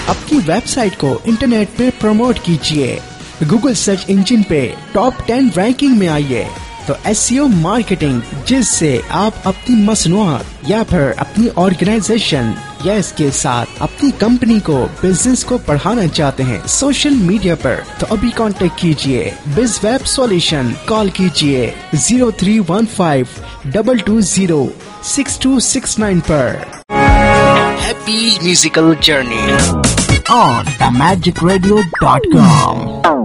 अपनी वेबसाइट को इंटरनेट पे प्रमोट कीजिए, गूगल सर्च इंजन पे टॉप 10 रैंकिंग में आइए। तो एसईओ मार्केटिंग, जिससे आप अपनी मसनूआत या फिर अपनी ऑर्गेनाइजेशन या इसके साथ अपनी कंपनी को, बिजनेस को बढ़ाना चाहते हैं सोशल मीडिया पर, तो अभी कांटेक्ट कीजिए BizWeb सॉल्यूशन। कॉल कीजिए 0315-220-6269 पर। Happy musical journey on themagicradio.com।